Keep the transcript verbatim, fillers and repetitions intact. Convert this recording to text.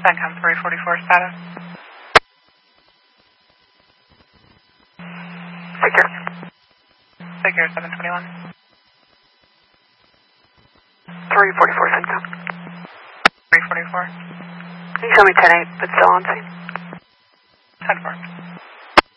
CENTCOM three forty-four status. Figure. Figure seven twenty-one. three forty-four CENTCOM. three forty-four. Can you show me ten eight, but still on scene? ten four.